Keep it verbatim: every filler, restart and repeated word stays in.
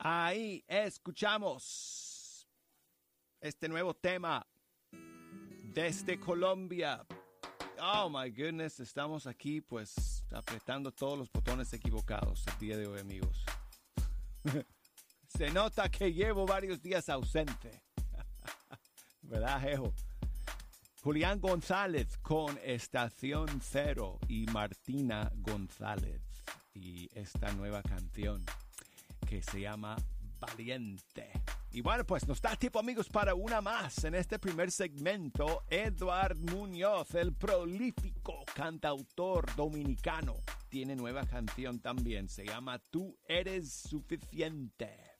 Ahí escuchamos este nuevo tema desde Colombia. Oh my goodness, estamos aquí pues apretando todos los botones equivocados el día de hoy, amigos. Se nota que llevo varios días ausente. ¿Verdad, Jejo? Julián González con Estación Cero y Martina González y esta nueva canción que se llama Valiente. Y bueno, pues nos da tiempo, amigos, para una más en este primer segmento. Eduard Muñoz, el prolífico cantautor dominicano, tiene nueva canción también. Se llama Tú Eres Suficiente.